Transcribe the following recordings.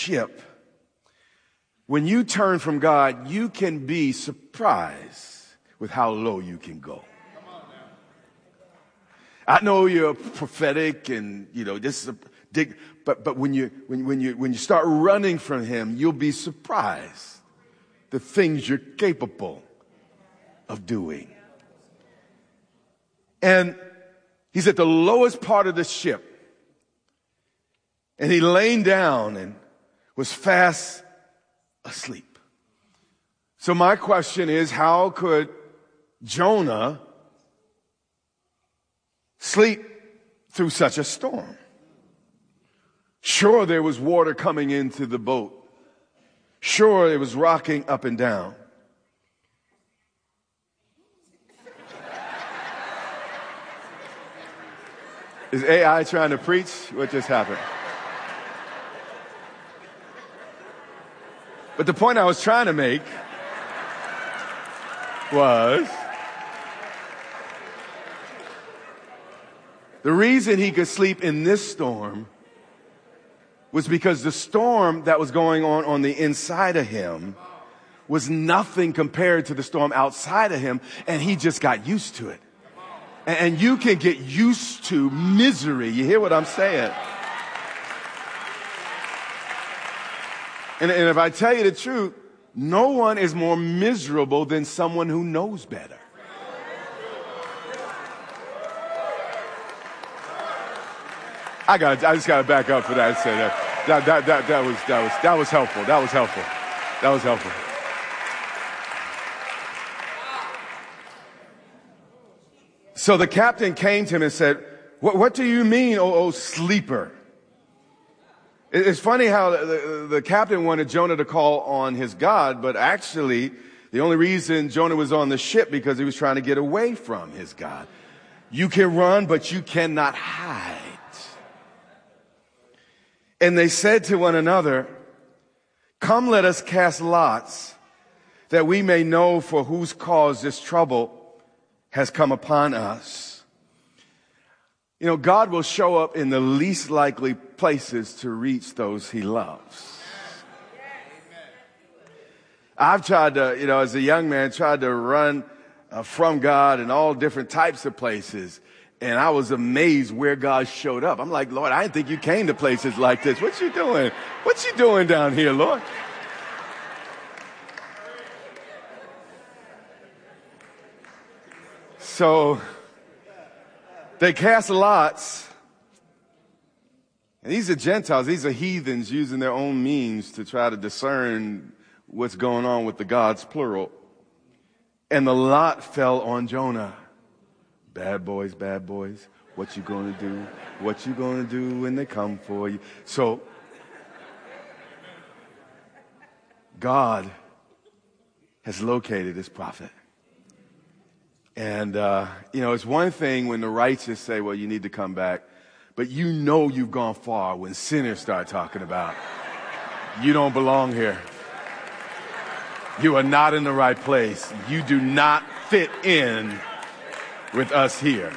ship, when you turn from God, you can be surprised with how low you can go. I know you're prophetic and, this is a dig, but when you start running from him, you'll be surprised the things you're capable of doing. And he's at the lowest part of the ship. And he lay down and was fast asleep. So my question is, how could Jonah sleep through such a storm? Sure, there was water coming into the boat. Sure, it was rocking up and down. Is AI trying to preach? What just happened? But the point I was trying to make was the reason he could sleep in this storm was because the storm that was going on the inside of him was nothing compared to the storm outside of him, and he just got used to it. And you can get used to misery. You hear what I'm saying? And if I tell you the truth, no one is more miserable than someone who knows better. I just got to back up for that and say that was helpful. That was helpful. So the captain came to him and said, what do you mean, O sleeper? It's funny how the captain wanted Jonah to call on his God, but actually the only reason Jonah was on the ship because he was trying to get away from his God. You can run, but you cannot hide. And they said to one another, come, let us cast lots that we may know for whose cause this trouble has come upon us. God will show up in the least likely places to reach those he loves. I've tried to, as a young man, tried to run from God in all different types of places. And I was amazed where God showed up. I'm like, Lord, I didn't think you came to places like this. What you doing? What you doing down here, Lord? So they cast lots. And these are Gentiles. These are heathens using their own means to try to discern what's going on with the gods, plural. And the lot fell on Jonah. Bad boys. What you gonna do? What you gonna do when they come for you? So God has located his prophet. And, it's one thing when the righteous say, well, you need to come back. But you've gone far when sinners start talking about, you don't belong here. You are not in the right place. You do not fit in with us here.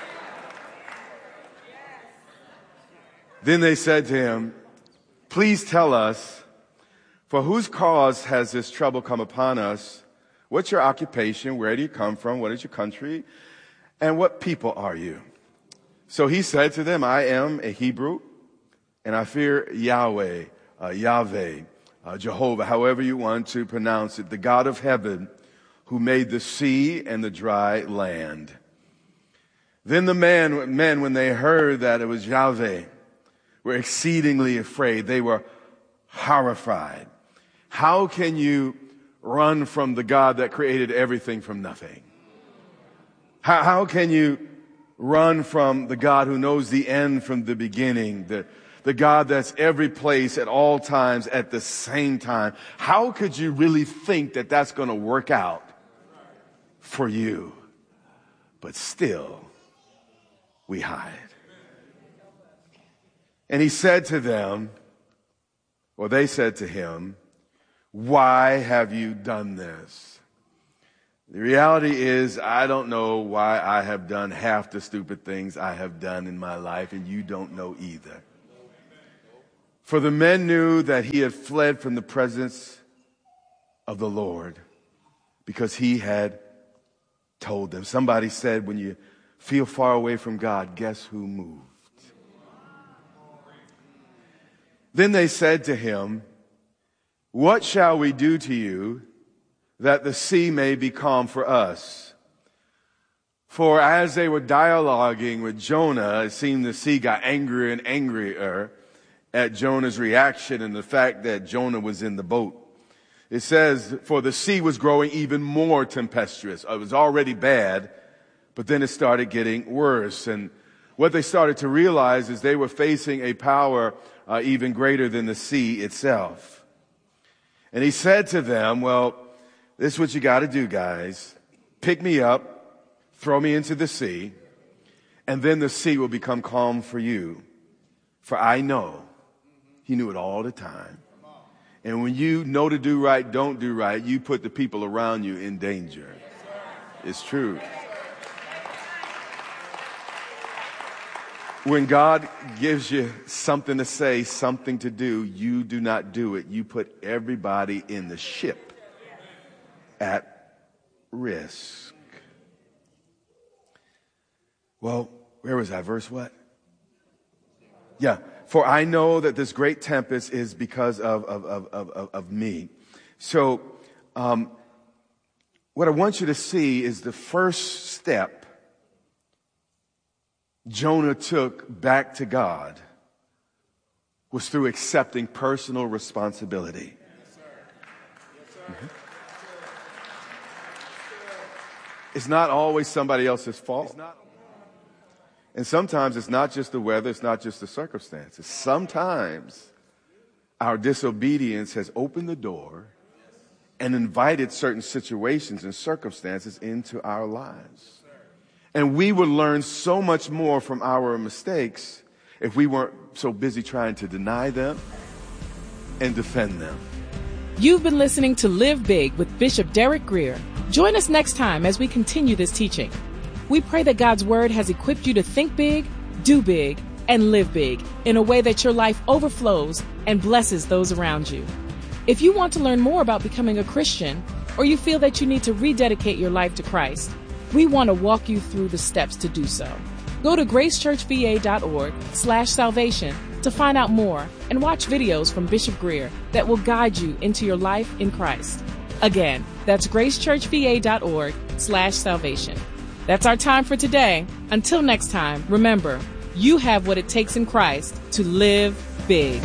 Then they said to him, please tell us, for whose cause has this trouble come upon us? What's your occupation? Where do you come from? What is your country? And what people are you? So he said to them, I am a Hebrew, and I fear Yahweh, Jehovah, however you want to pronounce it, the God of heaven, who made the sea and the dry land. Then the men, when they heard that it was Yahweh, were exceedingly afraid. They were horrified. How can you run from the God that created everything from nothing? How can you run from the God who knows the end from the beginning, the God that's every place at all times at the same time? How could you really think that that's going to work out for you? But still, we hide. And he said to them, or they said to him, why have you done this? The reality is, I don't know why I have done half the stupid things I have done in my life, and you don't know either. For the men knew that he had fled from the presence of the Lord because he had told them. Somebody said, when you feel far away from God, guess who moved? Then they said to him, what shall we do to you that the sea may be calm for us? For as they were dialoguing with Jonah, it seemed the sea got angrier and angrier at Jonah's reaction and the fact that Jonah was in the boat. It says, for the sea was growing even more tempestuous. It was already bad, but then it started getting worse. And what they started to realize is they were facing a power even greater than the sea itself. And he said to them, well, this is what you got to do, guys. Pick me up, throw me into the sea, and then the sea will become calm for you. For I know, he knew it all the time. And when you know to do right, don't do right, you put the people around you in danger. It's true. When God gives you something to say, something to do, you do not do it. You put everybody in the ship at risk. Well, where was I? Verse what? Yeah. For I know that this great tempest is because of me. So, what I want you to see is the first step Jonah took back to God was through accepting personal responsibility. Yes, sir. Yes, sir. Mm-hmm. It's not always somebody else's fault. And sometimes it's not just the weather, it's not just the circumstances. Sometimes our disobedience has opened the door and invited certain situations and circumstances into our lives. And we would learn so much more from our mistakes if we weren't so busy trying to deny them and defend them. You've been listening to Live Big with Bishop Derek Grier. Join us next time as we continue this teaching. We pray that God's Word has equipped you to think big, do big, and live big in a way that your life overflows and blesses those around you. If you want to learn more about becoming a Christian, or you feel that you need to rededicate your life to Christ, we want to walk you through the steps to do so. Go to gracechurchva.org/salvation to find out more and watch videos from Bishop Grier that will guide you into your life in Christ. Again, that's gracechurchva.org/salvation. That's our time for today. Until next time, remember, you have what it takes in Christ to live big.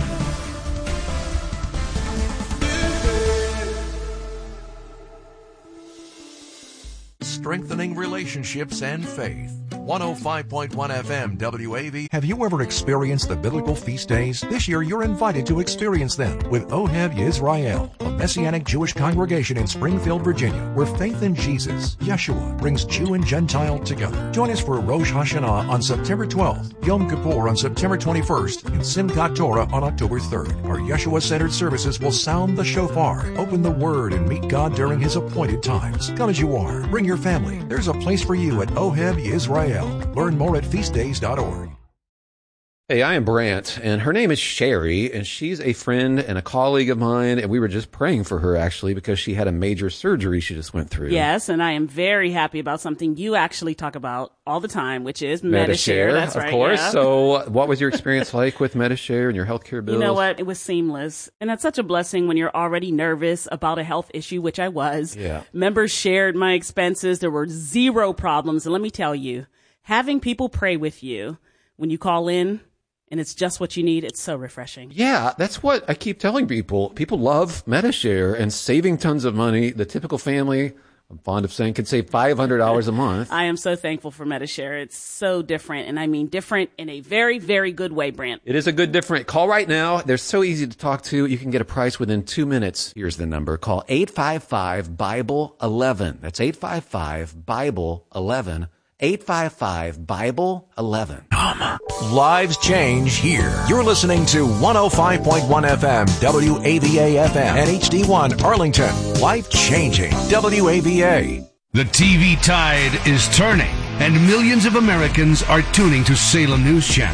Strengthening relationships and faith. 105.1 FM WAV. Have you ever experienced the biblical feast days? This year you're invited to experience them with Ohev Yisrael, a Messianic Jewish congregation in Springfield, Virginia, where faith in Jesus, Yeshua, brings Jew and Gentile together. Join us for Rosh Hashanah on September 12th, Yom Kippur on September 21st, and Simchat Torah on October 3rd. Our Yeshua-centered services will sound the shofar, open the Word, and meet God during His appointed times. Come as you are. Bring your family. There's a place for you at Ohev Yisrael. Learn more at feastdays.org. Hey, I am Brant, and her name is Sherry, and she's a friend and a colleague of mine, and we were just praying for her, actually, because she had a major surgery she just went through. Yes, and I am very happy about something you actually talk about all the time, which is Medi-Share. That's right, of course. Yeah. So what was your experience like with Medi-Share and your healthcare bills? You know what? It was seamless, and that's such a blessing when you're already nervous about a health issue, which I was. Yeah. Members shared my expenses. There were zero problems, and let me tell you, having people pray with you when you call in, and it's just what you need, it's so refreshing. Yeah, that's what I keep telling people. People love Medi-Share and saving tons of money. The typical family, I'm fond of saying, can save $500 a month. I am so thankful for Medi-Share. It's so different, and I mean different in a very, very good way, Brant. It is a good different. Call right now. They're so easy to talk to. You can get a price within 2 minutes. Here's the number. Call 855-BIBLE-11. That's 855-BIBLE-11. 855-BIBLE-11. Lives change here. You're listening to 105.1 FM, WAVA-FM, and HD1 Arlington. Life changing. WAVA. The TV tide is turning, and millions of Americans are tuning to Salem News Channel.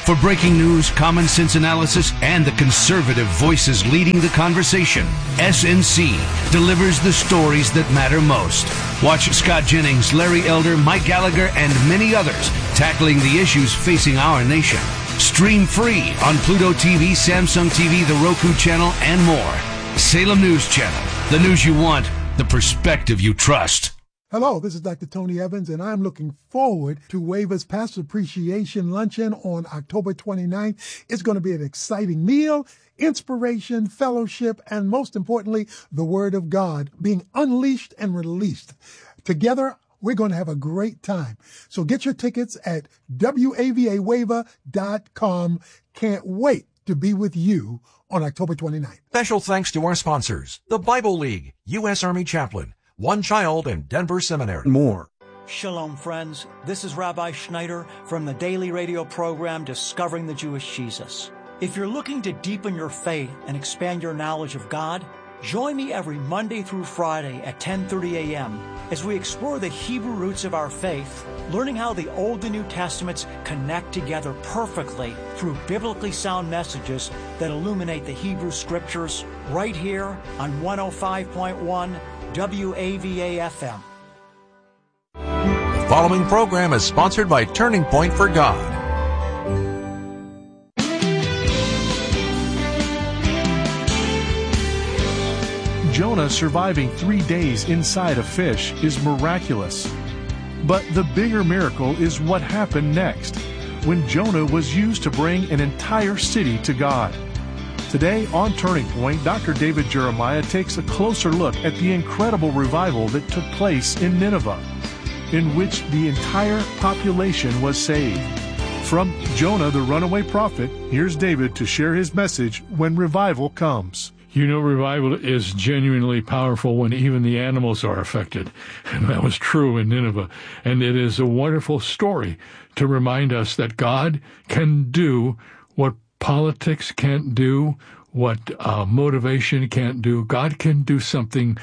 For breaking news, common sense analysis, and the conservative voices leading the conversation, SNC delivers the stories that matter most. Watch Scott Jennings, Larry Elder, Mike Gallagher, and many others tackling the issues facing our nation. Stream free on Pluto TV, Samsung TV, the Roku channel, and more. Salem News Channel. The news you want, the perspective you trust. Hello, this is Dr. Tony Evans, and I'm looking forward to WAVA's Pastor Appreciation Luncheon on October 29th. It's going to be an exciting meal, inspiration, fellowship, and most importantly, the Word of God being unleashed and released. Together, we're going to have a great time. So get your tickets at WAVAWAVA.com. Can't wait to be with you on October 29th. Special thanks to our sponsors, the Bible League, U.S. Army Chaplain, One Child, and Denver Seminary. More. Shalom, friends. This is Rabbi Schneider from the daily radio program Discovering the Jewish Jesus. If you're looking to deepen your faith and expand your knowledge of God, join me every Monday through Friday at 10:30 a.m. as we explore the Hebrew roots of our faith, learning how the Old and New Testaments connect together perfectly through biblically sound messages that illuminate the Hebrew Scriptures right here on 105.1 WAVA-FM. The following program is sponsored by Turning Point for God. Jonah surviving 3 days inside a fish is miraculous. But the bigger miracle is what happened next, when Jonah was used to bring an entire city to God. Today on Turning Point, Dr. David Jeremiah takes a closer look at the incredible revival that took place in Nineveh, in which the entire population was saved. From Jonah the runaway prophet, here's David to share his message when revival comes. You know, revival is genuinely powerful when even the animals are affected. And that was true in Nineveh. And it is a wonderful story to remind us that God can do what politics can't do, what motivation can't do. God can do something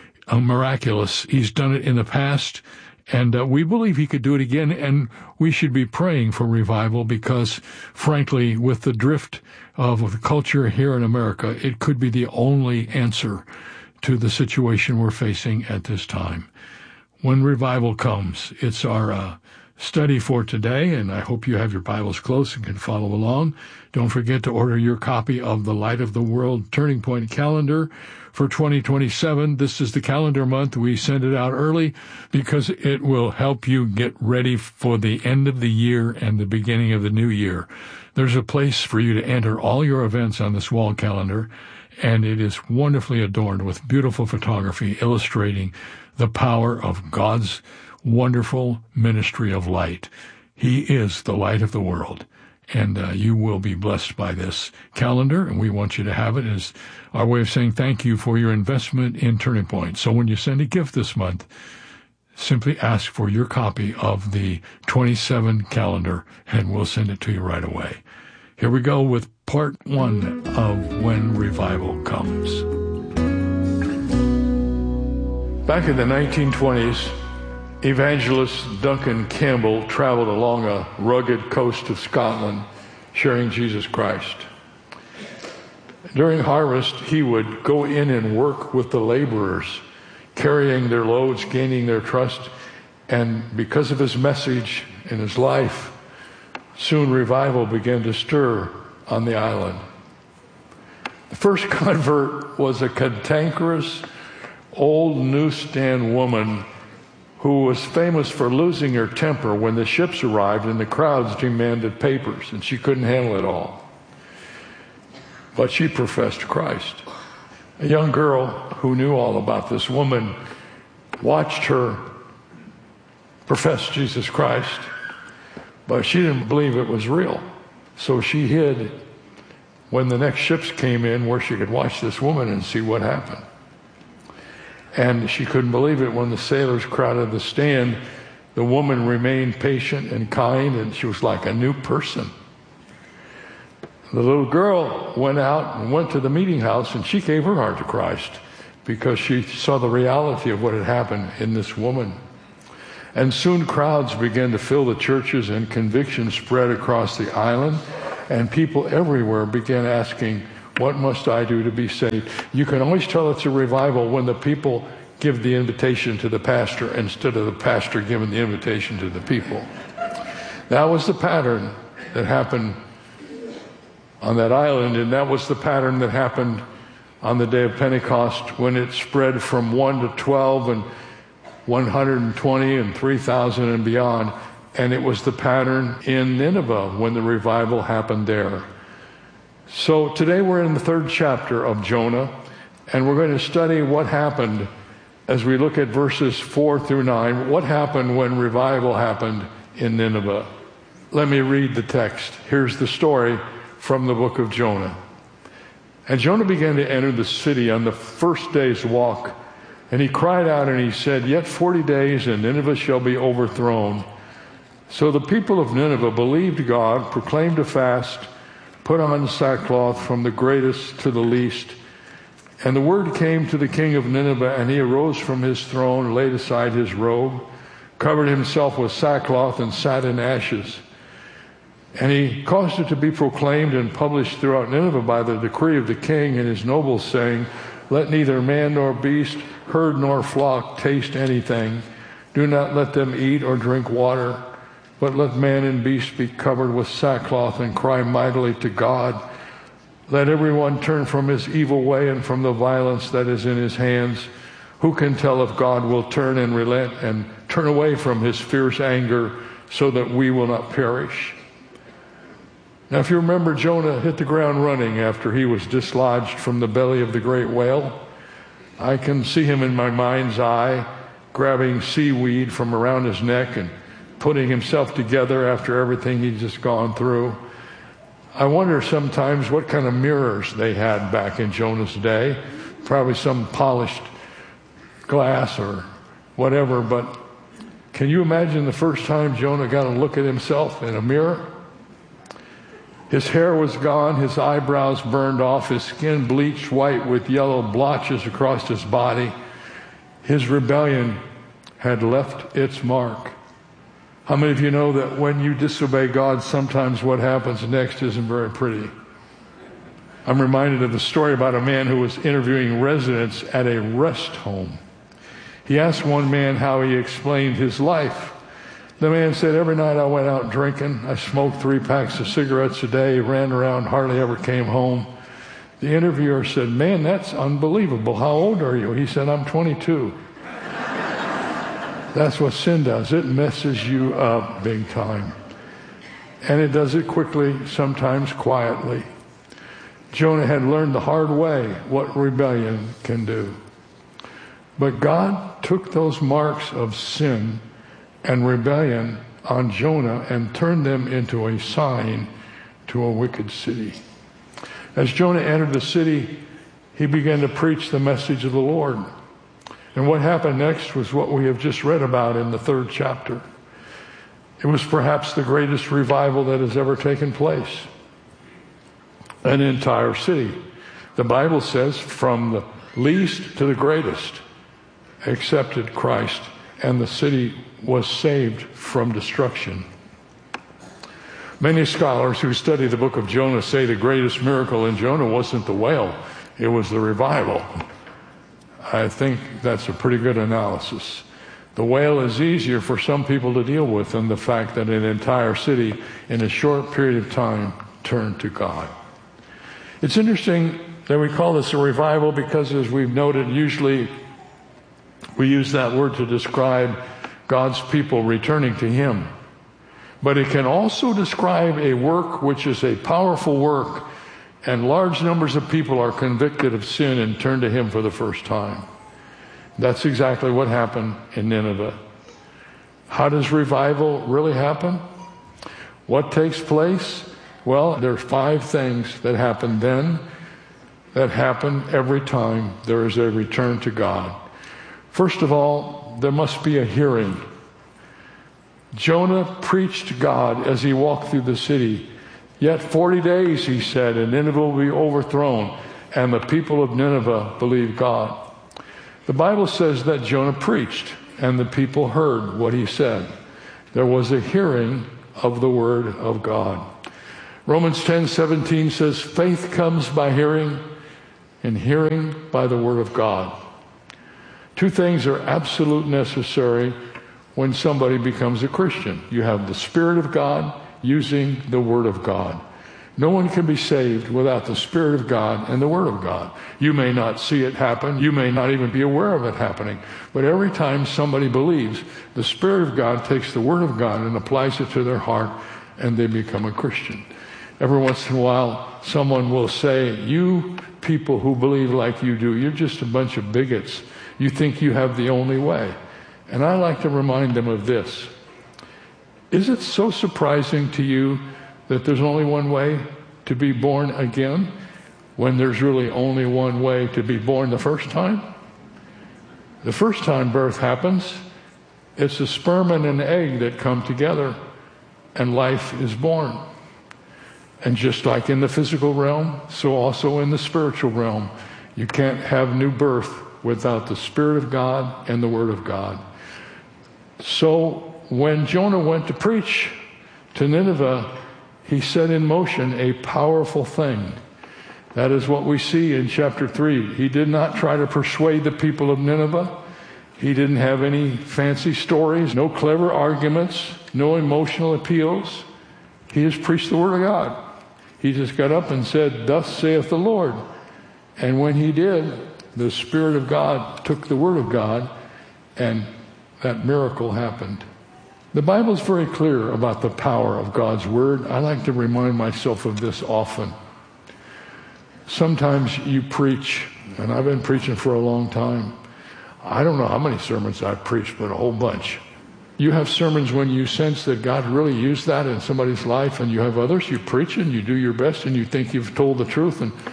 miraculous. He's done it in the past, and we believe he could do it again, and we should be praying for revival because, frankly, with the drift of the culture here in America, it could be the only answer to the situation we're facing at this time. When revival comes, it's our study for today, and I hope you have your Bibles close and can follow along. Don't forget to order your copy of the Light of the World Turning Point calendar for 2027. This is the calendar month. We send it out early because it will help you get ready for the end of the year and the beginning of the new year. There's a place for you to enter all your events on this wall calendar, and it is wonderfully adorned with beautiful photography illustrating the power of God's wonderful ministry of light. He is the light of the world, and you will be blessed by this calendar, and we want you to have it as our way of saying thank you for your investment in Turning Point. So when you send a gift this month, simply ask for your copy of the 27 calendar, and we'll send it to you right away. Here we go with part 1 of When Revival Comes. Back in the 1920s, evangelist Duncan Campbell traveled along a rugged coast of Scotland sharing Jesus Christ. During harvest, he would go in and work with the laborers, carrying their loads, gaining their trust, and because of his message and his life, soon revival began to stir on the island. The first convert was a cantankerous old newsstand woman who was famous for losing her temper when the ships arrived and the crowds demanded papers, and she couldn't handle it all. But she professed Christ. A young girl who knew all about this woman watched her profess Jesus Christ, but she didn't believe it was real. So she hid when the next ships came in where she could watch this woman and see what happened. And she couldn't believe it when the sailors crowded the stand. The woman remained patient and kind, and she was like a new person. The little girl went out and went to the meeting house, and she gave her heart to Christ because she saw the reality of what had happened in this woman. And soon crowds began to fill the churches, and conviction spread across the island, and people everywhere began asking, what must I do to be saved? You can always tell it's a revival when the people give the invitation to the pastor instead of the pastor giving the invitation to the people. That was the pattern that happened on that island, and that was the pattern that happened on the day of Pentecost when it spread from 1 to 12 and 120 and 3,000 and beyond. And it was the pattern in Nineveh when the revival happened there. So today we're in the 3rd chapter of Jonah, and we're going to study what happened as we look at verses 4 through 9. What happened when revival happened in Nineveh? Let me read the text. Here's the story from the book of Jonah. And Jonah began to enter the city on the first day's walk. And he cried out and he said, yet 40 days and Nineveh shall be overthrown. So the people of Nineveh believed God, proclaimed a fast, put on sackcloth from the greatest to the least. And the word came to the king of Nineveh, and he arose from his throne, laid aside his robe, covered himself with sackcloth, and sat in ashes. And he caused it to be proclaimed and published throughout Nineveh by the decree of the king and his nobles, saying, let neither man nor beast, herd nor flock taste anything. Do not let them eat or drink water, but let man and beast be covered with sackcloth and cry mightily to God. Let everyone turn from his evil way and from the violence that is in his hands. Who can tell if God will turn and relent and turn away from his fierce anger so that we will not perish? Now, if you remember, Jonah hit the ground running after he was dislodged from the belly of the great whale. I can see him in my mind's eye, grabbing seaweed from around his neck and putting himself together after everything he'd just gone through. I wonder sometimes what kind of mirrors they had back in Jonah's day. Probably some polished glass or whatever, but can you imagine the first time Jonah got a look at himself in a mirror? His hair was gone, his eyebrows burned off, his skin bleached white with yellow blotches across his body. His rebellion had left its mark. How many of you know that when you disobey God, sometimes what happens next isn't very pretty? I'm reminded of the story about a man who was interviewing residents at a rest home. He asked one man how he explained his life. The man said, every night I went out drinking. I smoked 3 packs of cigarettes a day, ran around, hardly ever came home. The interviewer said, man, that's unbelievable. How old are you? He said, I'm 22. That's what sin does. It messes you up big time. And it does it quickly, sometimes quietly. Jonah had learned the hard way what rebellion can do. But God took those marks of sin and rebellion on Jonah and turned them into a sign to a wicked city. As Jonah entered the city, he began to preach the message of the Lord. And what happened next was what we have just read about in the 3rd chapter. It was perhaps the greatest revival that has ever taken place. An entire city. The Bible says from the least to the greatest accepted Christ, and the city was saved from destruction. Many scholars who study the book of Jonah say the greatest miracle in Jonah wasn't the whale, it was the revival. I think that's a pretty good analysis. The whale is easier for some people to deal with than the fact that an entire city in a short period of time turned to God. It's interesting that we call this a revival because, as we've noted, usually we use that word to describe God's people returning to Him. But it can also describe a work which is a powerful work, and large numbers of people are convicted of sin and turn to Him for the first time. That's exactly what happened in Nineveh. How does revival really happen? What takes place? Well, there are 5 things that happen then that happen every time there is a return to God. First of all, there must be a hearing. Jonah preached to God as he walked through the city. Yet 40 days, he said, and Nineveh will be overthrown. And the people of Nineveh believed God. The Bible says that Jonah preached. and the people heard what he said. There was a hearing of the word of God. Romans 10:17 says, faith comes by hearing, and hearing by the word of God. Two things are absolute necessary when somebody becomes a Christian. You have the Spirit of God using the Word of God. No one can be saved without the Spirit of God and the Word of God. You may not see it happen. You may not even be aware of it happening. But every time somebody believes, the Spirit of God takes the Word of God and applies it to their heart, and they become a Christian. Every once in a while, someone will say, you people who believe like you do, you're just a bunch of bigots. You think you have the only way. And I like to remind them of this. Is it so surprising to you that there's only one way to be born again when there's really only one way to be born the first time? The first time birth happens, it's a sperm and an egg that come together and life is born. And just like in the physical realm, so also in the spiritual realm, you can't have new birth without the Spirit of God and the Word of God. So when Jonah went to preach to Nineveh, he set in motion a powerful thing. That is what we see in chapter 3. He did not try to persuade the people of Nineveh. He didn't have any fancy stories, no clever arguments, no emotional appeals. He just preached the Word of God. He just got up and said, thus saith the Lord. And when he did, the Spirit of God took the Word of God, and that miracle happened. The Bible is very clear about the power of God's Word. I like to remind myself of this often. Sometimes you preach, and I've been preaching for a long time. I don't know how many sermons I've preached, but a whole bunch. You have sermons when you sense that God really used that in somebody's life, and you have others, you preach and you do your best and you think you've told the truth, and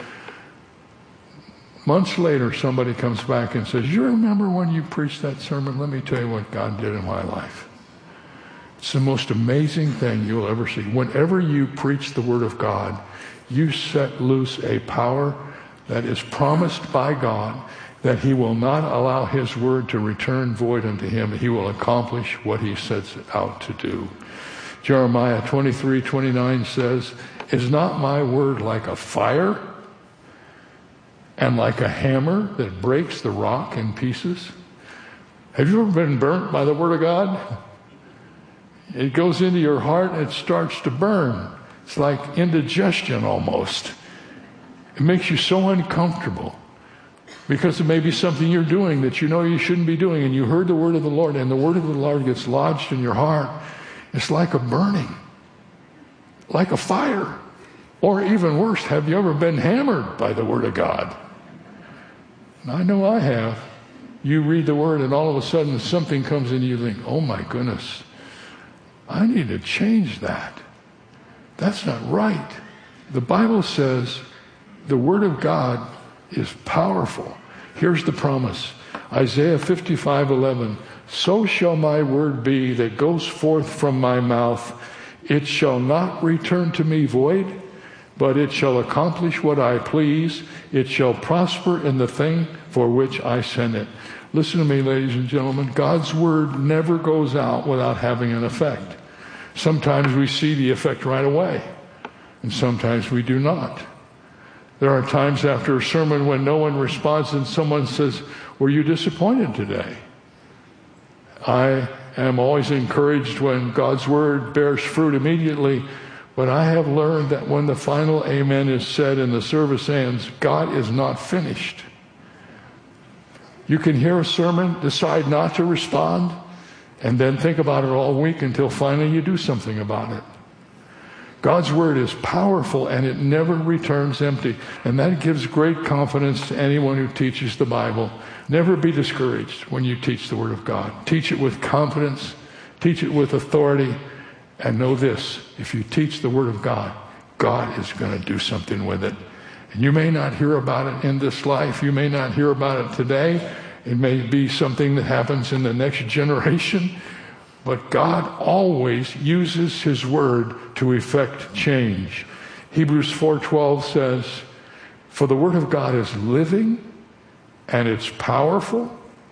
months later somebody comes back and says, you remember when you preached that sermon? Let me tell you what God did in my life. It's the most amazing thing you'll ever see. Whenever you preach the Word of God, you set loose a power that is promised by God, that he will not allow his word to return void unto him. He will accomplish what he sets out to do. Jeremiah 23:29 says, is not my word like a fire and like a hammer that breaks the rock in pieces? Have you ever been burnt by the Word of God? It goes into your heart and it starts to burn. It's like indigestion almost. It makes you so uncomfortable because it may be something you're doing that you know you shouldn't be doing, and you heard the word of the Lord, and the word of the Lord gets lodged in your heart. It's like a burning, like a fire. Or even worse, have you ever been hammered by the Word of God? And I know I have. You read the Word and all of a sudden something comes in you, you think, oh my goodness, I need to change that. That's not right. The Bible says the Word of God is powerful. Here's the promise. Isaiah 55:11. So shall my word be that goes forth from my mouth. It shall not return to me void, but it shall accomplish what I please. It shall prosper in the thing for which I send it. Listen to me, ladies and gentlemen. God's word never goes out without having an effect. Sometimes we see the effect right away, and sometimes we do not. There are times after a sermon when no one responds and someone says, were you disappointed today? I am always encouraged when God's word bears fruit immediately, but I have learned that when the final amen is said and the service ends, God is not finished. You can hear a sermon, decide not to respond, and then think about it all week until finally you do something about it. God's word is powerful and it never returns empty. And that gives great confidence to anyone who teaches the Bible. Never be discouraged when you teach the word of God. Teach it with confidence. Teach it with authority. And know this, if you teach the word of God, God is going to do something with it. And you may not hear about it in this life. You may not hear about it today. It may be something that happens in the next generation. But God always uses his word to effect change. Hebrews 4:12 says, for the word of God is living and it's powerful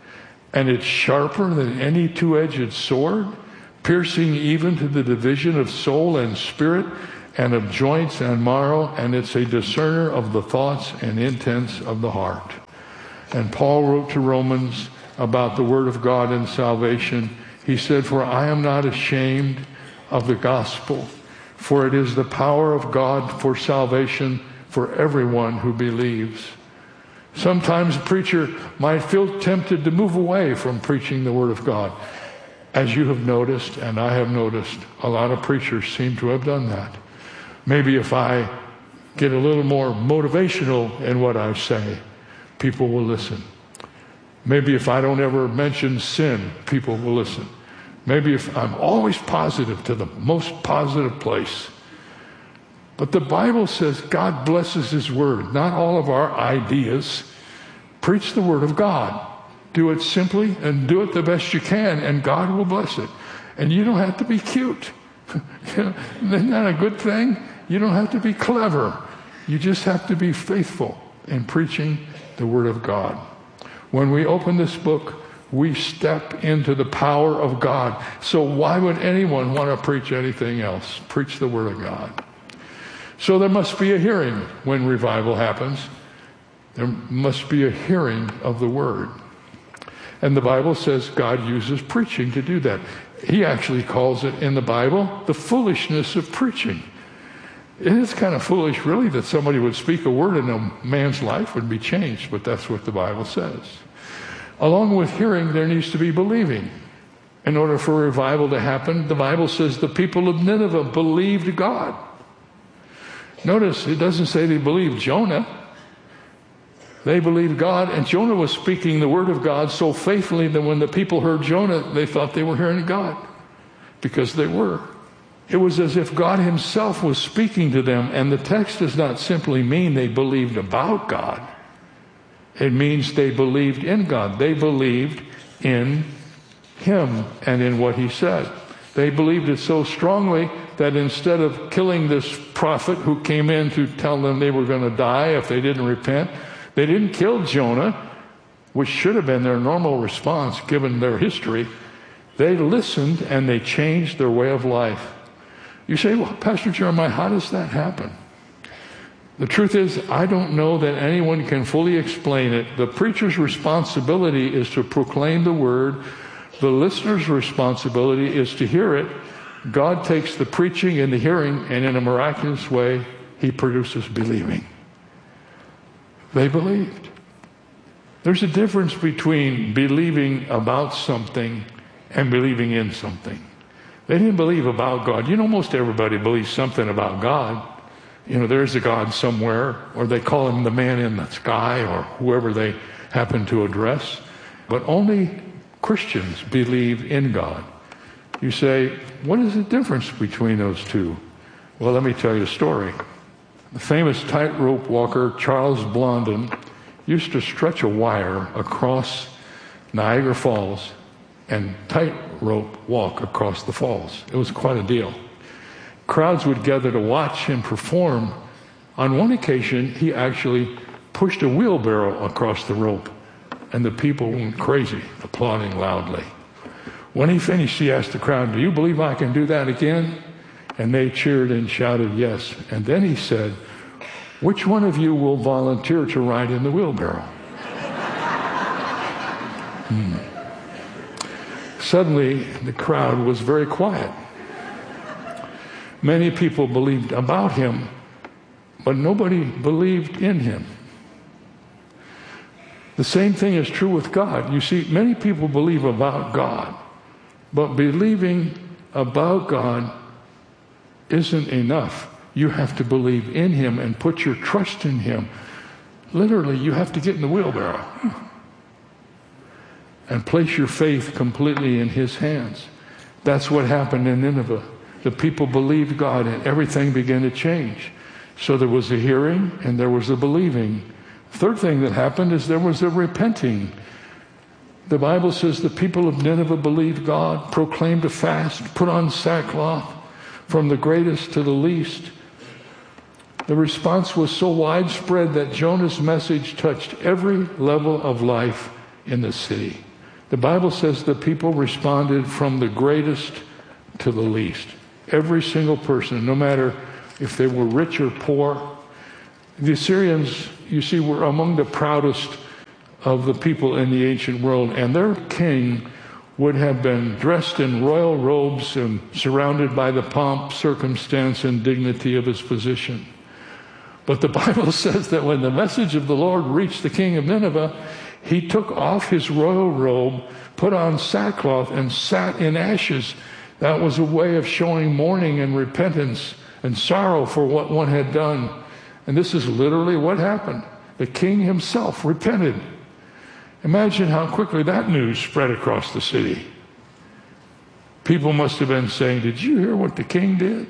and it's sharper than any two-edged sword, piercing even to the division of soul and spirit, and of joints and marrow, and it's a discerner of the thoughts and intents of the heart. And Paul wrote to Romans about the word of God and salvation. He said, "For I am not ashamed of the gospel, for it is the power of God for salvation for everyone who believes." Sometimes a preacher might feel tempted to move away from preaching the word of God. As you have noticed, and I have noticed, a lot of preachers seem to have done that. Maybe if I get a little more motivational in what I say, people will listen. Maybe if I don't ever mention sin, people will listen. Maybe if I'm always positive to the most positive place. But the Bible says God blesses His word, not all of our ideas. Preach the word of God. Do it simply and do it the best you can, and God will bless it. And you don't have to be cute. Isn't that a good thing? You don't have to be clever. You just have to be faithful in preaching the word of God. When we open this book, we step into the power of God. So why would anyone want to preach anything else? Preach the word of God. So there must be a hearing when revival happens. There must be a hearing of the word. And the Bible says God uses preaching to do that. He actually calls it in the Bible the foolishness of preaching. It is kind of foolish, really, that somebody would speak a word and a man's life would be changed, but that's what the Bible says. Along with hearing, there needs to be believing. In order for revival to happen, the Bible says the people of Nineveh believed God. Notice, it doesn't say they believed Jonah. They believed God, and Jonah was speaking the word of God so faithfully that when the people heard Jonah, they thought they were hearing God, because they were. It was as if God Himself was speaking to them, and the text does not simply mean they believed about God. It means they believed in God. They believed in Him and in what He said. They believed it so strongly that instead of killing this prophet who came in to tell them they were going to die if they didn't repent, they didn't kill Jonah, which should have been their normal response given their history. They listened and they changed their way of life. You say, well, Pastor Jeremiah, how does that happen? The truth is, I don't know that anyone can fully explain it. The preacher's responsibility is to proclaim the word. The listener's responsibility is to hear it. God takes the preaching and the hearing, and in a miraculous way, He produces believing. They believed. There's a difference between believing about something and believing in something. They didn't believe about God. You know, most everybody believes something about God. You know, there's a God somewhere, or they call Him the man in the sky, or whoever they happen to address. But only Christians believe in God. You say, what is the difference between those two? Well, let me tell you a story. The famous tightrope walker Charles Blondin used to stretch a wire across Niagara Falls and tightrope walk across the falls. It was quite a deal. Crowds would gather to watch him perform. On one occasion, he actually pushed a wheelbarrow across the rope, and the people went crazy, applauding loudly. When he finished, he asked the crowd, "Do you believe I can do that again?" And they cheered and shouted yes. And then he said, "Which one of you will volunteer to ride in the wheelbarrow?" Suddenly, the crowd was very quiet. Many people believed about him, but nobody believed in him. The same thing is true with God. You see, many people believe about God, but believing about God isn't enough. You have to believe in Him and put your trust in Him. Literally, you have to get in the wheelbarrow and place your faith completely in His hands. That's what happened in Nineveh. The people believed God and everything began to change. So there was a hearing and there was a believing. Third thing that happened is there was a repenting. The Bible says the people of Nineveh believed God, proclaimed a fast, put on sackcloth, from the greatest to the least. The response was so widespread that Jonah's message touched every level of life in the city. The Bible says the people responded from the greatest to the least. Every single person, no matter if they were rich or poor. The Assyrians, you see, were among the proudest of the people in the ancient world, and their king would have been dressed in royal robes and surrounded by the pomp, circumstance, and dignity of his position. But the Bible says that when the message of the Lord reached the king of Nineveh, he took off his royal robe, put on sackcloth, and sat in ashes. That was a way of showing mourning and repentance and sorrow for what one had done. And this is literally what happened. The king himself repented. Imagine how quickly that news spread across the city. People must have been saying, "Did you hear what the king did?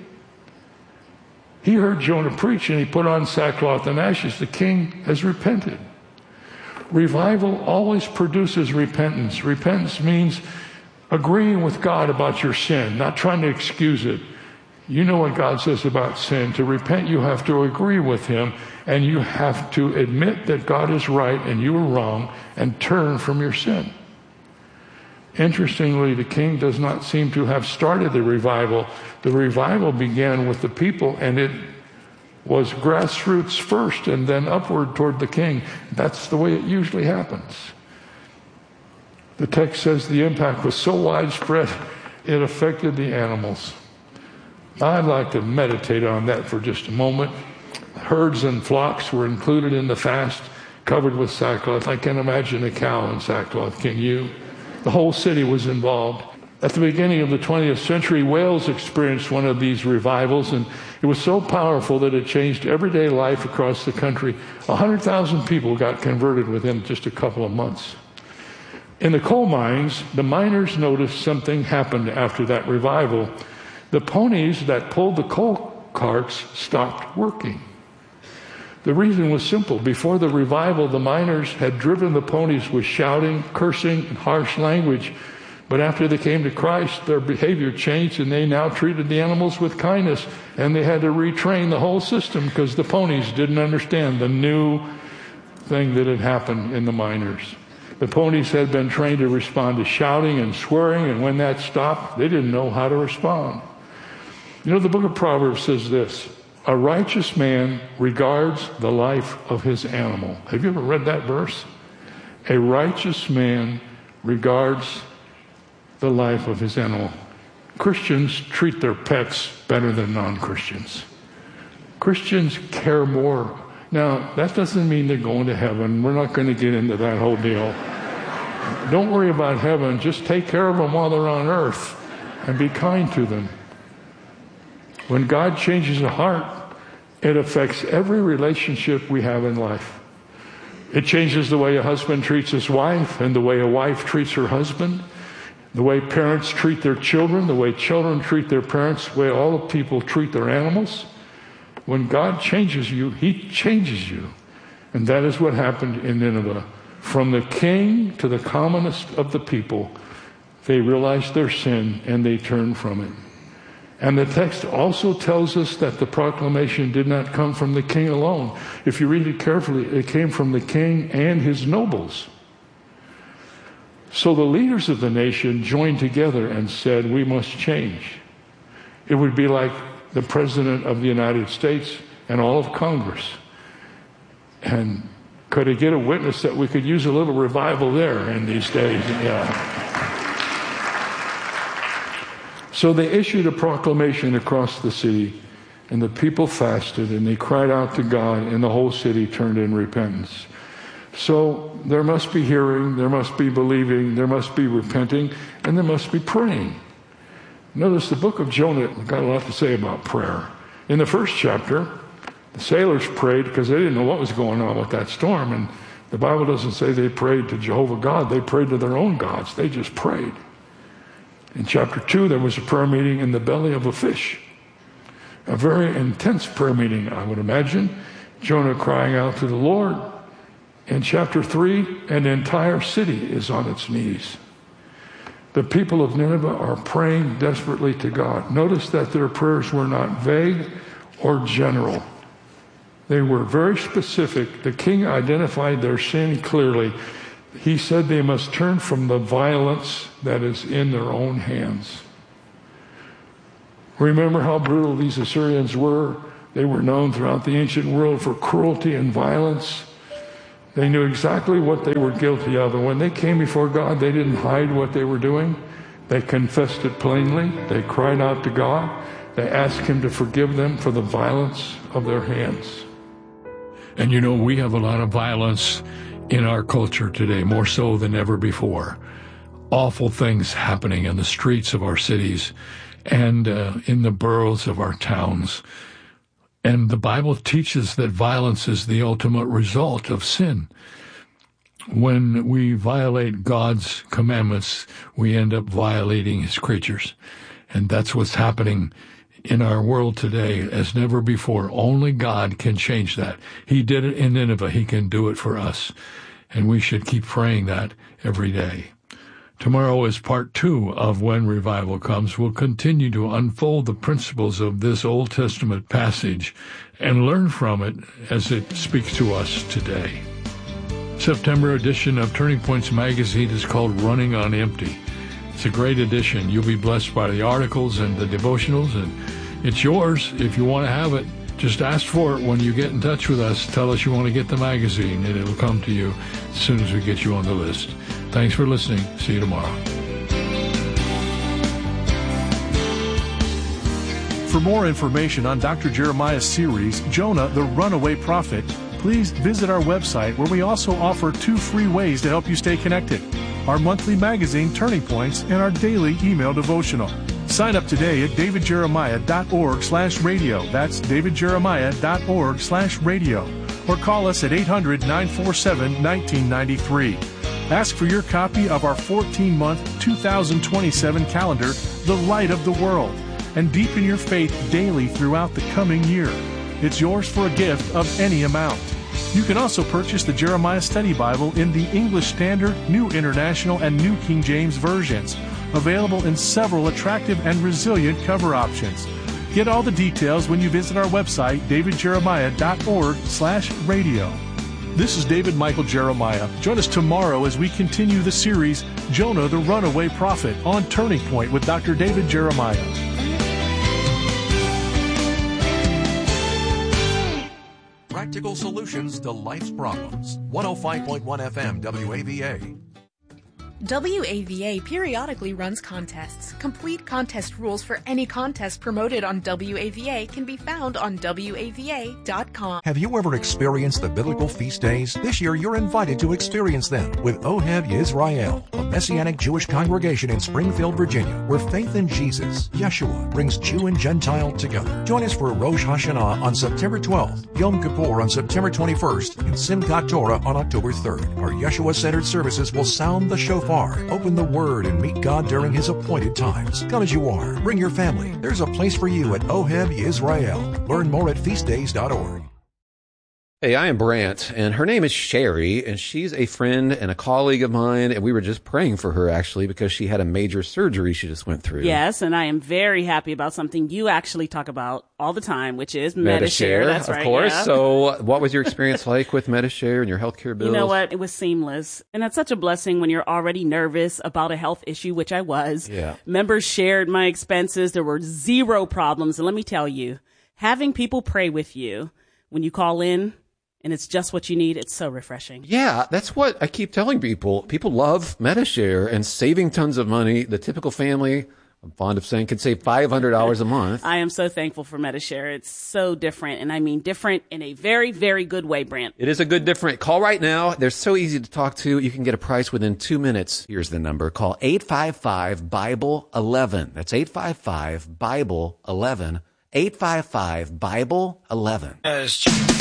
He heard Jonah preach and he put on sackcloth and ashes. The king has repented." Revival always produces repentance. Repentance means agreeing with God about your sin, not trying to excuse it. You know what God says about sin. To repent, you have to agree with him, and you have to admit that God is right and you are wrong and turn from your sin. Interestingly, the king does not seem to have started the revival. The revival began with the people, and it was grassroots first and then upward toward the king. That's the way it usually happens. The text says the impact was so widespread, it affected the animals. I'd like to meditate on that for just a moment. Herds and flocks were included in the fast, covered with sackcloth. I can't imagine a cow in sackcloth, can you? The whole city was involved. At the beginning of the 20th century, Wales experienced one of these revivals, and it was so powerful that it changed everyday life across the country. 100,000 people got converted within just a couple of months. In the coal mines, the miners noticed something happened after that revival. The ponies that pulled the coal carts stopped working. The reason was simple. Before the revival, the miners had driven the ponies with shouting, cursing, and harsh language. But after they came to Christ, their behavior changed, and they now treated the animals with kindness. And they had to retrain the whole system because the ponies didn't understand the new thing that had happened in the miners. The ponies had been trained to respond to shouting and swearing, and when that stopped, they didn't know how to respond. You know, the book of Proverbs says this: a righteous man regards the life of his animal. Have you ever read that verse? A righteous man regards the life of his animal. Christians treat their pets better than non-Christians. Christians care more. Now, that doesn't mean they're going to heaven. We're not going to get into that whole deal. Don't worry about heaven. Just take care of them while they're on earth and be kind to them. When God changes a heart, it affects every relationship we have in life. It changes the way a husband treats his wife and the way a wife treats her husband, the way parents treat their children, the way children treat their parents, the way all the people treat their animals. When God changes you, he changes you. And that is what happened in Nineveh. From the king to the commonest of the people, they realized their sin and they turned from it. And the text also tells us that the proclamation did not come from the king alone. If you read it carefully, it came from the king and his nobles. So the leaders of the nation joined together and said, we must change. It would be like the President of the United States and all of Congress. And could I get a witness that we could use a little revival there in these days? Yeah. So they issued a proclamation across the city, and the people fasted, and they cried out to God, and the whole city turned in repentance. So there must be hearing, there must be believing, there must be repenting, and there must be praying. Notice the book of Jonah got a lot to say about prayer. In the first chapter, the sailors prayed because they didn't know what was going on with that storm, and the Bible doesn't say they prayed to Jehovah God, they prayed to their own gods. They just prayed. In chapter 2, there was a prayer meeting in the belly of a fish. A very intense prayer meeting, I would imagine. Jonah crying out to the Lord. In chapter 3, an entire city is on its knees. The people of Nineveh are praying desperately to God. Notice that their prayers were not vague or general. They were very specific. The king identified their sin clearly. he said they must turn from the violence that is in their own hands. Remember how brutal these Assyrians were? They were known throughout the ancient world for cruelty and violence. They knew exactly what they were guilty of, and when they came before God, they didn't hide what they were doing. They confessed it plainly. They cried out to God. They asked him to forgive them for the violence of their hands. And you know, we have a lot of violence in our culture today, more so than ever before. Awful things happening in the streets of our cities and in the boroughs of our towns. And the Bible teaches that violence is the ultimate result of sin. When we violate God's commandments, we end up violating his creatures. And that's what's happening in our world today as never before. Only God can change that. He did it in Nineveh. He can do it for us. And we should keep praying that every day. Tomorrow is part 2 of When Revival Comes. We'll continue to unfold the principles of this Old Testament passage and learn from it as it speaks to us today. September edition of Turning Points magazine is called Running on Empty. It's a great edition. You'll be blessed by the articles and the devotionals, and it's yours if you want to have it. Just ask for it when you get in touch with us. Tell us you want to get the magazine, and it'll come to you as soon as we get you on the list. Thanks for listening. See you tomorrow. For more information on Dr. Jeremiah's series, Jonah, the Runaway Prophet, please visit our website, where we also offer 2 free ways to help you stay connected: our monthly magazine, Turning Points, and our daily email devotional. Sign up today at davidjeremiah.org/radio. That's davidjeremiah.org/radio. Or call us at 800-947-1993. Ask for your copy of our 14-month 2027 calendar, The Light of the World, and deepen your faith daily throughout the coming year. It's yours for a gift of any amount. You can also purchase the Jeremiah Study Bible in the English Standard, New International, and New King James versions, available in several attractive and resilient cover options. Get all the details when you visit our website, davidjeremiah.org/radio. This is David Michael Jeremiah. Join us tomorrow as we continue the series, Jonah, the Runaway Prophet, on Turning Point with Dr. David Jeremiah. Practical solutions to life's problems. 105.1 FM WAVA. WAVA periodically runs contests. Complete contest rules for any contest promoted on WAVA can be found on WAVA.com. Have you ever experienced the biblical feast days? This year you're invited to experience them with Ohev Yisrael, a Messianic Jewish congregation in Springfield, Virginia, where faith in Jesus, Yeshua, brings Jew and Gentile together. Join us for Rosh Hashanah on September 12th, Yom Kippur on September 21st, and Simchat Torah on October 3rd. Our Yeshua-centered services will sound the shofar, open the Word, and meet God during His appointed times. Come as you are. Bring your family. There's a place for you at Ohev Yisrael. Learn more at feastdays.org. Hey, I am Brant, and her name is Sherry, and she's a friend and a colleague of mine, and we were just praying for her, actually, because she had a major surgery she just went through. Yes, and I am very happy about something you actually talk about all the time, which is Medi-Share. That's right. Of course. Yeah. So what was your experience like with Medi-Share and your healthcare bills? You know what? It was seamless. And that's such a blessing when you're already nervous about a health issue, which I was. Yeah. Members shared my expenses. There were 0 problems. And let me tell you, having people pray with you when you call in, and it's just what you need, it's so refreshing. Yeah, that's what I keep telling people. People love Medi-Share and saving tons of money. The typical family, I'm fond of saying, can save $500 a month. I am so thankful for Medi-Share. It's so different, and I mean different in a very, very good way, Brant. It is a good different. Call right now. They're so easy to talk to. You can get a price within 2 minutes. Here's the number. Call 855-BIBLE-11. That's 855-BIBLE-11. 855-BIBLE-11.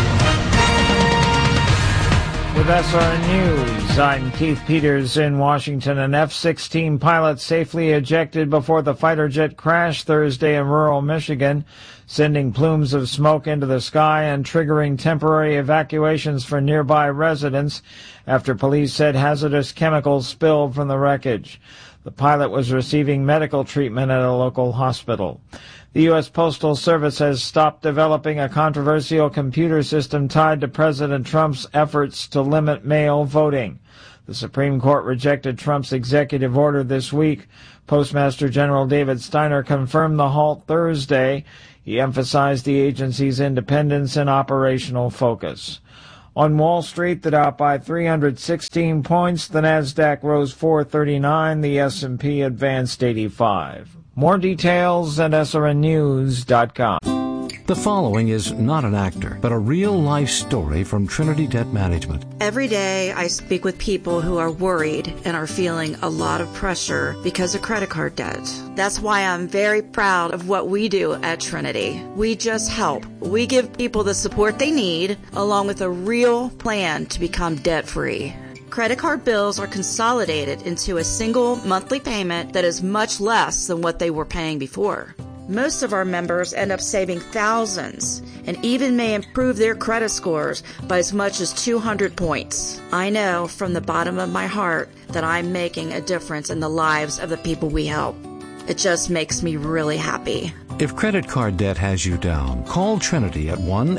With SRN News, I'm Keith Peters in Washington. An F-16 pilot safely ejected before the fighter jet crashed Thursday in rural Michigan, sending plumes of smoke into the sky and triggering temporary evacuations for nearby residents after police said hazardous chemicals spilled from the wreckage. The pilot was receiving medical treatment at a local hospital. The U.S. Postal Service has stopped developing a controversial computer system tied to President Trump's efforts to limit mail voting. The Supreme Court rejected Trump's executive order this week. Postmaster General David Steiner confirmed the halt Thursday. He emphasized the agency's independence and operational focus. On Wall Street, the Dow by 316 points, the Nasdaq rose 439, the S&P advanced 85. More details at srnnews.com. The following is not an actor, but a real-life story from Trinity Debt Management. Every day I speak with people who are worried and are feeling a lot of pressure because of credit card debt. That's why I'm very proud of what we do at Trinity. We just help. We give people the support they need, along with a real plan to become debt-free. Credit card bills are consolidated into a single monthly payment that is much less than what they were paying before. Most of our members end up saving thousands and even may improve their credit scores by as much as 200 points. I know from the bottom of my heart that I'm making a difference in the lives of the people we help. It just makes me really happy. If credit card debt has you down, call Trinity at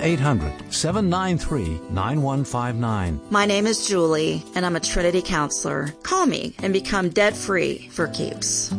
1-800-793-9159. My name is Julie, and I'm a Trinity counselor. Call me and become debt-free for keeps.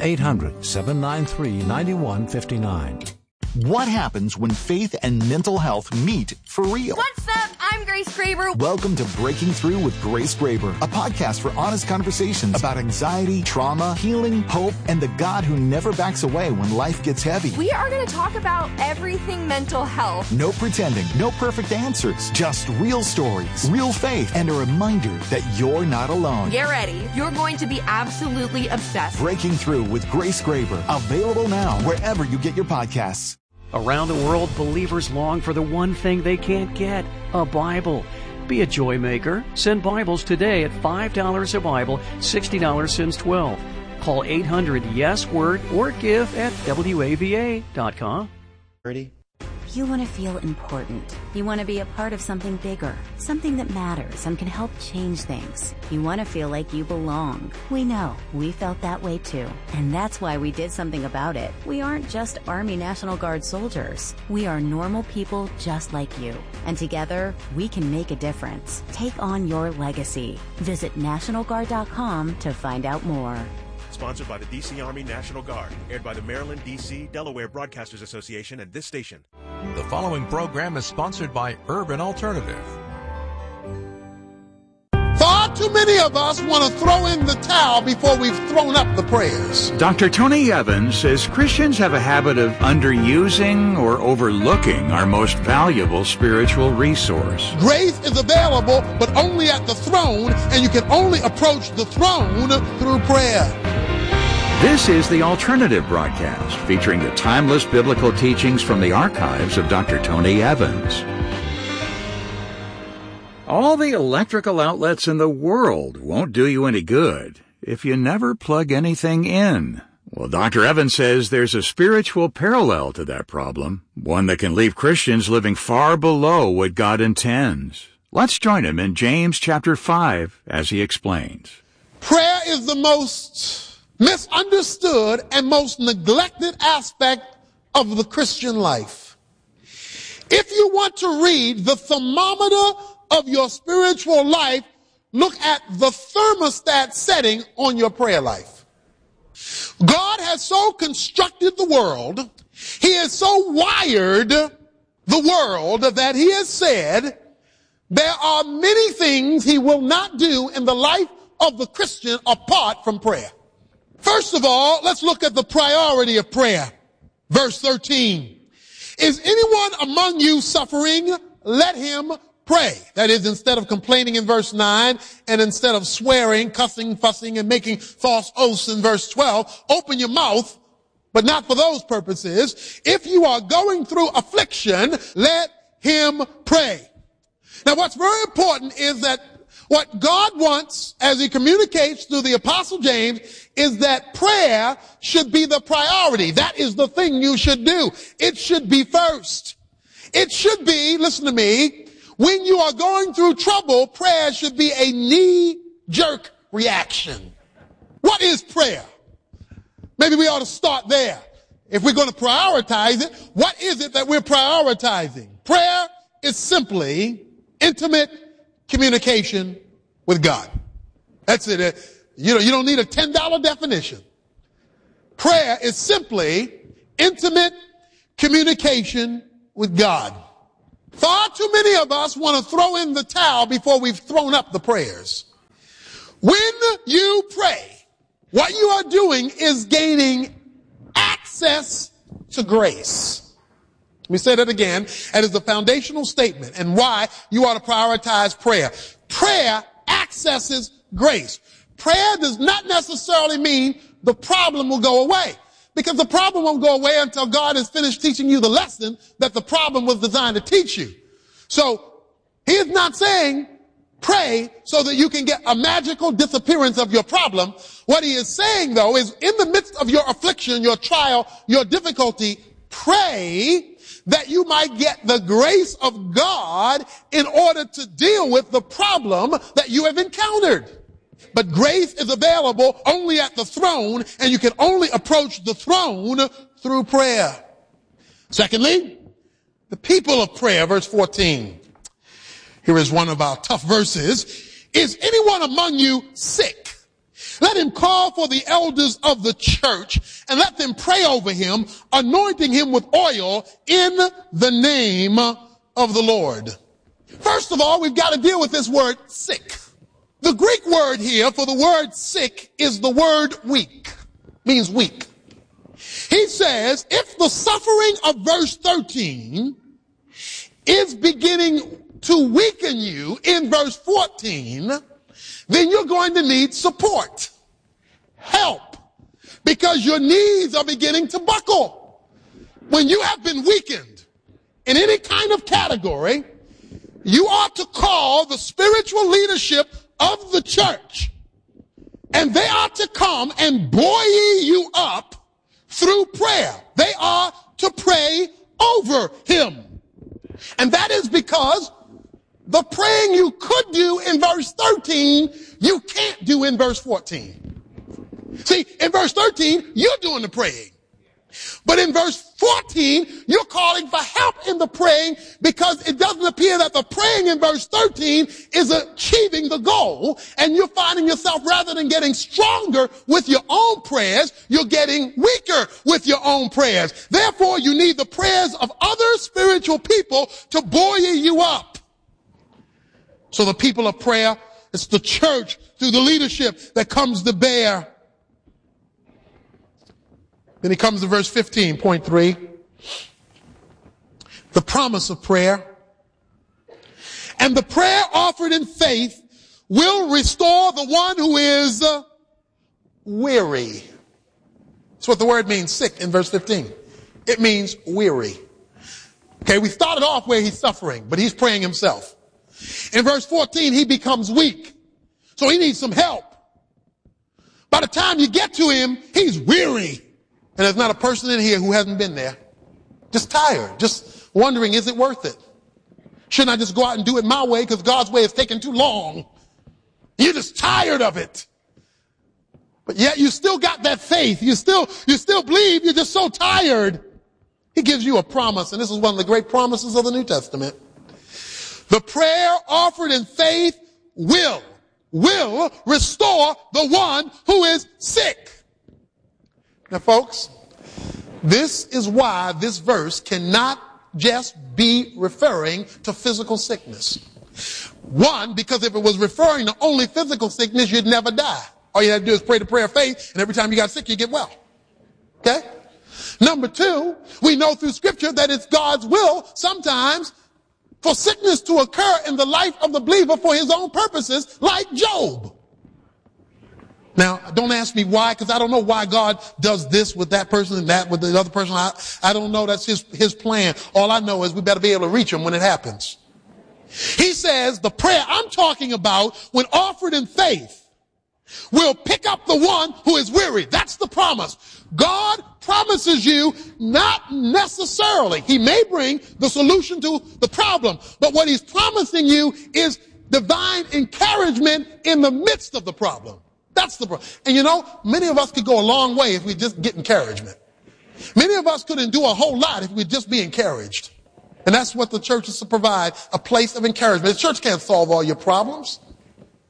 1-800-793-9159. What happens when faith and mental health meet for real? What's up? I'm Grace Graber. Welcome to Breaking Through with Grace Graber, a podcast for honest conversations about anxiety, trauma, healing, hope, and the God who never backs away when life gets heavy. We are going to talk about everything mental health. No pretending, no perfect answers, just real stories, real faith, and a reminder that you're not alone. Get ready. You're going to be absolutely obsessed. Breaking Through with Grace Graber, available now wherever you get your podcasts. Around the world, believers long for the one thing they can't get, a Bible. Be a joy maker. Send Bibles today at $5 a Bible, $60 since 12. Call 800-YES-WORD or give at WAVA.com. Ready? You want to feel important. You want to be a part of something bigger, something that matters and can help change things. You want to feel like you belong. We know. We felt that way too. And that's why we did something about it. We aren't just Army National Guard soldiers. We are normal people just like you. And together, we can make a difference. Take on your legacy. Visit NationalGuard.com to find out more. Sponsored by the D.C. Army National Guard. Aired by the Maryland, D.C., Delaware Broadcasters Association and this station. The following program is sponsored by Urban Alternative. Far too many of us want to throw in the towel before we've thrown up the prayers. Dr. Tony Evans says Christians have a habit of underusing or overlooking our most valuable spiritual resource. Grace is available, but only at the throne, and you can only approach the throne through prayer. This is the Alternative Broadcast, featuring the timeless biblical teachings from the archives of Dr. Tony Evans. All the electrical outlets in the world won't do you any good if you never plug anything in. Well, Dr. Evans says there's a spiritual parallel to that problem, one that can leave Christians living far below what God intends. Let's join him in James chapter 5 as he explains. Prayer is the most misunderstood and most neglected aspect of the Christian life. If you want to read the thermometer of your spiritual life, look at the thermostat setting on your prayer life. God has so constructed the world, he has so wired the world that he has said there are many things he will not do in the life of the Christian apart from prayer. First of all, let's look at the priority of prayer. Verse 13. Is anyone among you suffering? Let him pray. That is, instead of complaining in verse 9, and instead of swearing, cussing, fussing, and making false oaths in verse 12, open your mouth, but not for those purposes. If you are going through affliction, let him pray. Now, what's very important is that what God wants, as he communicates through the Apostle James, is that prayer should be the priority. That is the thing you should do. It should be first. It should be, listen to me, when you are going through trouble, prayer should be a knee-jerk reaction. What is prayer? Maybe we ought to start there. If we're going to prioritize it, what is it that we're prioritizing? Prayer is simply intimate communication with God. That's it. You don't need a $10 definition. Prayer is simply intimate communication with God. Far too many of us want to throw in the towel before we've thrown up the prayers. When you pray, what you are doing is gaining access to grace. Let me say that again. That is the foundational statement and why you ought to prioritize prayer. Prayer accesses grace. Prayer does not necessarily mean the problem will go away, because the problem won't go away until God has finished teaching you the lesson that the problem was designed to teach you. So he is not saying pray so that you can get a magical disappearance of your problem. What he is saying, though, is in the midst of your affliction, your trial, your difficulty, pray that you might get the grace of God in order to deal with the problem that you have encountered. But grace is available only at the throne, and you can only approach the throne through prayer. Secondly, the people of prayer, verse 14. Here is one of our tough verses. Is anyone among you sick? Let him call for the elders of the church and let them pray over him, anointing him with oil in the name of the Lord. First of all, we've got to deal with this word sick. The Greek word here for the word sick is the word weak, means weak. He says, if the suffering of verse 13 is beginning to weaken you in verse 14, then you're going to need support, help, because your knees are beginning to buckle. When you have been weakened in any kind of category, you ought to call the spiritual leadership of the church, and they are to come and buoy you up through prayer. They are to pray over him. And that is because the praying you could do in verse 13, you can't do in verse 14. See, in verse 13, you're doing the praying. But in verse 14, you're calling for help in the praying, because it doesn't appear that the praying in verse 13 is achieving the goal, and you're finding yourself, rather than getting stronger with your own prayers, you're getting weaker with your own prayers. Therefore, you need the prayers of other spiritual people to buoy you up. So the people of prayer, it's the church through the leadership that comes to bear. Then he comes to verse 15, point 3. The promise of prayer. And the prayer offered in faith will restore the one who is weary. That's what the word means, sick, in verse 15. It means weary. Okay, we started off where he's suffering, but he's praying himself. In verse 14, he becomes weak. So he needs some help. By the time you get to him, he's weary. And there's not a person in here who hasn't been there. Just tired. Just wondering, is it worth it? Shouldn't I just go out and do it my way because God's way is taking too long? You're just tired of it. But yet you still got that faith. You still believe. You're just so tired. He gives you a promise, and this is one of the great promises of the New Testament. The prayer offered in faith will restore the one who is sick. Now, folks, this is why this verse cannot just be referring to physical sickness. One, because if it was referring to only physical sickness, you'd never die. All you have to do is pray the prayer of faith, and every time you got sick, you get well. Okay? Number two, we know through Scripture that it's God's will sometimes for sickness to occur in the life of the believer for his own purposes, like Job. Now, don't ask me why, because I don't know why God does this with that person and that with the other person. I don't know. That's his plan. All I know is we better be able to reach him when it happens. He says the prayer I'm talking about, when offered in faith, will pick up the one who is weary. That's the promise. God promises you not necessarily. He may bring the solution to the problem, but what he's promising you is divine encouragement in the midst of the problem. That's the problem. And you know, many of us could go a long way if we just get encouragement. Many of us couldn't do a whole lot if we'd just be encouraged. And that's what the church is to provide, a place of encouragement. The church can't solve all your problems.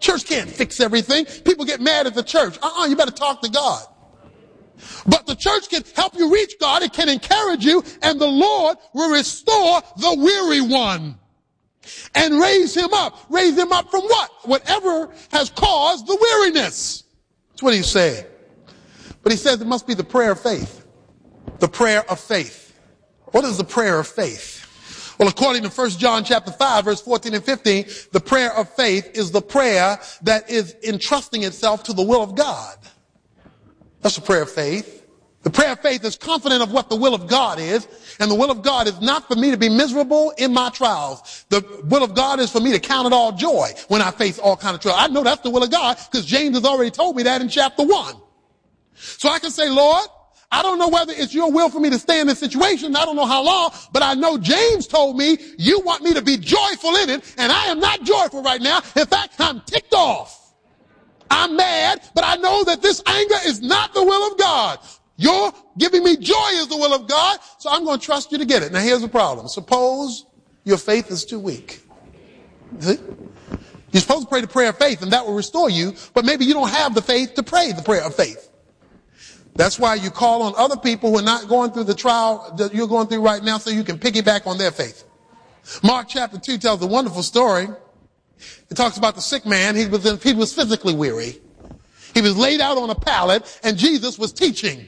Church can't fix everything. People get mad at the church. You better talk to God. But the church can help you reach God. It can encourage you, and the Lord will restore the weary one and raise him up. Raise him up from what? Whatever has caused the weariness. That's what he's saying. But he says it must be the prayer of faith. The prayer of faith. What is the prayer of faith? Well, according to 1 John chapter 5, verse 14 and 15, the prayer of faith is the prayer that is entrusting itself to the will of God. That's the prayer of faith. The prayer of faith is confident of what the will of God is, and the will of God is not for me to be miserable in my trials. The will of God is for me to count it all joy when I face all kind of trials. I know that's the will of God because James has already told me that in chapter 1. So I can say, Lord, I don't know whether it's your will for me to stay in this situation. I don't know how long, but I know James told me you want me to be joyful in it, and I am not joyful right now. In fact, I'm ticked off. I'm mad, but I know that this anger is not the will of God. Your giving me joy is the will of God, so I'm going to trust you to get it. Now here's the problem. Suppose your faith is too weak. You're supposed to pray the prayer of faith, and that will restore you, but maybe you don't have the faith to pray the prayer of faith. That's why you call on other people who are not going through the trial that you're going through right now so you can piggyback on their faith. Mark chapter 2 tells a wonderful story. It talks about the sick man. He was physically weary. He was laid out on a pallet, and Jesus was teaching.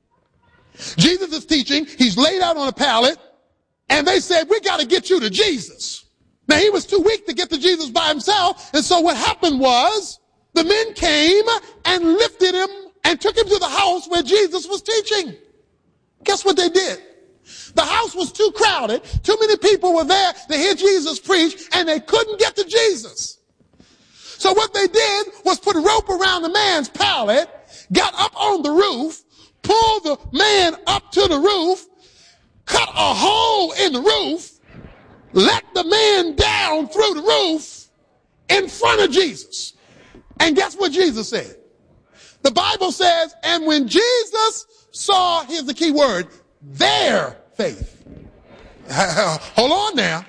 Jesus is teaching. He's laid out on a pallet, and they said, we got to get you to Jesus. Now, he was too weak to get to Jesus by himself, and so what happened was the men came and lifted him and took him to the house where Jesus was teaching. Guess what they did? The house was too crowded. Too many people were there to hear Jesus preach, and they couldn't get to Jesus. So what they did was put a rope around the man's pallet, got up on the roof, pulled the man up to the roof, cut a hole in the roof, let the man down through the roof in front of Jesus. And guess what Jesus said? The Bible says, and when Jesus saw, here's the key word, their faith. Hold on now.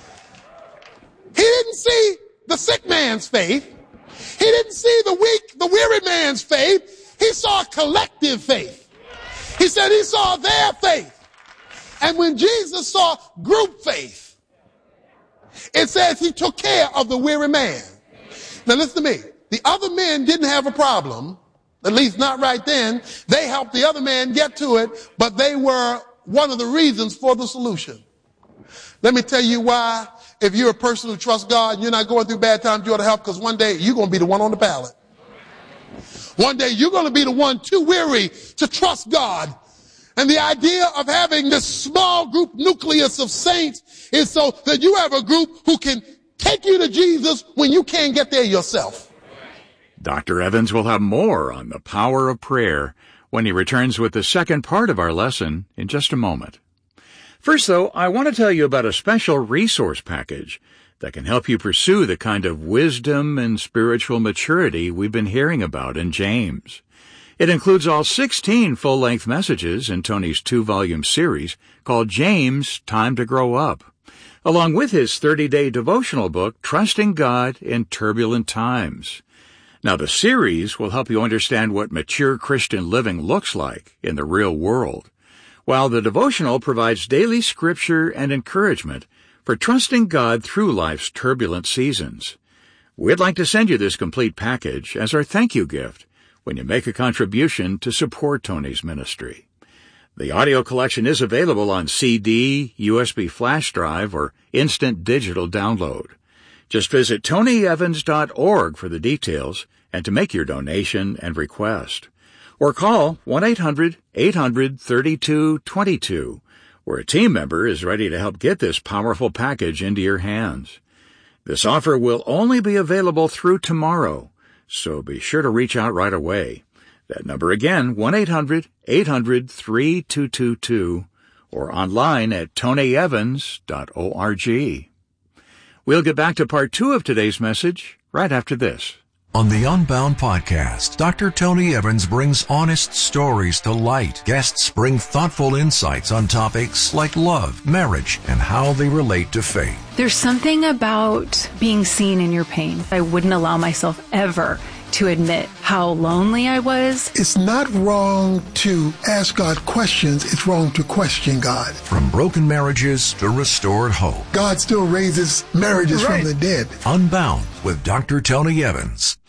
He didn't see the sick man's faith. He didn't see the weary man's faith. He saw collective faith. He said he saw their faith. And when Jesus saw group faith, it says he took care of the weary man. Now listen to me. The other men didn't have a problem. At least not right then. They helped the other man get to it, but they were one of the reasons for the solution. Let me tell you why. If you're a person who trusts God and you're not going through bad times, you ought to help, because one day you're going to be the one on the pallet. One day you're going to be the one too weary to trust God. And the idea of having this small group nucleus of saints is so that you have a group who can take you to Jesus when you can't get there yourself. Dr. Evans will have more on the power of prayer when he returns with the second part of our lesson in just a moment. First, though, I want to tell you about a special resource package that can help you pursue the kind of wisdom and spiritual maturity we've been hearing about in James. It includes all 16 full-length messages in Tony's 2-volume series called James, Time to Grow Up, along with his 30-day devotional book, Trusting God in Turbulent Times. Now, the series will help you understand what mature Christian living looks like in the real world, while the devotional provides daily scripture and encouragement for trusting God through life's turbulent seasons. We'd like to send you this complete package as our thank you gift when you make a contribution to support Tony's ministry. The audio collection is available on CD, USB flash drive, or instant digital download. Just visit tonyevans.org for the details and to make your donation and request. Or call 1-800-800-3222, where a team member is ready to help get this powerful package into your hands. This offer will only be available through tomorrow, so be sure to reach out right away. That number again, 1-800-800-3222, or online at tonyevans.org. We'll get back to part 2 of today's message right after this. On the Unbound podcast, Dr. Tony Evans brings honest stories to light. Guests bring thoughtful insights on topics like love, marriage, and how they relate to faith. There's something about being seen in your pain. I wouldn't allow myself ever to admit how lonely I was. It's not wrong to ask God questions. It's wrong to question God. From broken marriages to restored hope. God still raises marriages from the dead. Unbound with Dr. Tony Evans.